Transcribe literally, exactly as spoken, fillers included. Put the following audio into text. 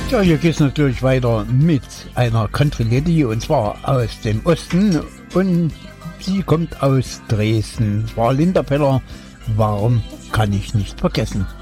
Ja, hier geht es natürlich weiter mit einer Country Lady und zwar aus dem Osten und sie kommt aus Dresden. Es war Linda Peller, warum kann ich nicht vergessen?